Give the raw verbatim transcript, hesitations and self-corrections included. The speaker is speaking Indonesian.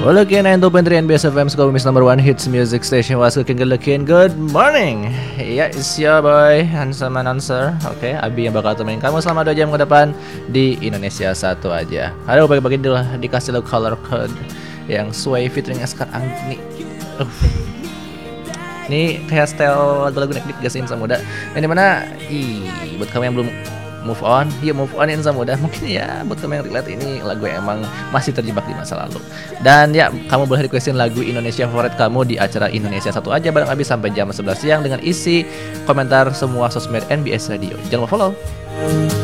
We're looking at two point three N B S F M's Miss number one hits music station. Was cooking good looking. Good morning. Ya, yeah, it's your boy handsome announcer. Oke, okay, Abi yang bakal temenin kamu selama dua jam ke depan di Indonesia Satu aja. Aduh, pagi-pagi dulu dikasih lo color code yang Sway featuring Askar Angni. Uh. Ini kayak style lagu-lagu Nick Nick gasin sama muda. Yang dimana, ih, buat kamu yang belum move on, yuk move on in sama muda. Mungkin ya buat kamu yang relate, ini lagu yang emang masih terjebak di masa lalu. Dan ya, kamu boleh requestin lagu Indonesia favorit kamu di acara Indonesia Satu aja bareng Abi sampai jam sebelas siang dengan isi komentar semua sosmed N B S Radio. Jangan lupa follow.